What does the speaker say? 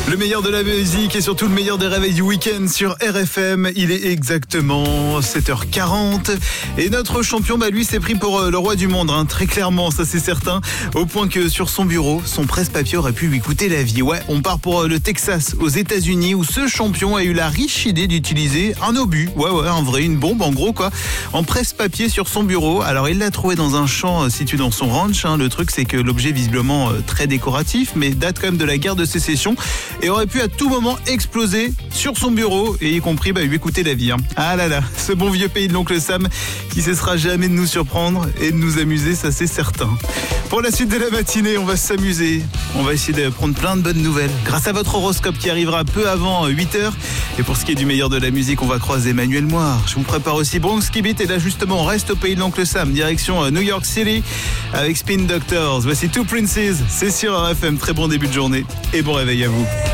Le meilleur de la musique et surtout le meilleur des réveils du week-end sur RFM. Il est exactement 7h40 et notre champion, lui, s'est pris pour le roi du monde, très clairement, ça c'est certain, au point que sur son bureau, son presse-papier aurait pu lui coûter la vie. Ouais, on part pour le Texas, aux États-Unis, où ce champion a eu la riche idée d'utiliser un obus, une bombe en gros en presse-papier sur son bureau. Alors il l'a trouvé dans un champ situé dans son ranch. Le truc c'est que l'objet visiblement très décoratif, mais date quand même de la guerre de sécession et aurait pu à tout moment exploser sur son bureau et y compris lui coûter la vie. Ah là là, ce bon vieux pays de l'oncle Sam qui cessera jamais de nous surprendre et de nous amuser, ça c'est certain. Pour la suite de la matinée, on va s'amuser. On va essayer de prendre plein de bonnes nouvelles grâce à votre horoscope qui arrivera peu avant 8h. Et pour ce qui est du meilleur de la musique, on va croiser Manuel Moire. Je vous prépare aussi Bronx Kibit et là justement on reste au pays de l'oncle Sam, direction New York City avec Spin Doctors. Voici Two Princes, c'est sur RFM. Très bon début de journée et bon réveil à vous.